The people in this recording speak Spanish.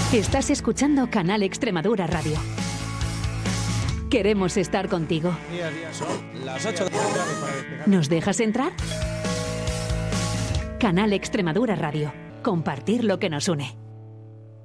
Estás escuchando Canal Extremadura Radio. Queremos estar contigo. Son las 8 de la tarde. ¿Nos dejas entrar? Canal Extremadura Radio. Compartir lo que nos une.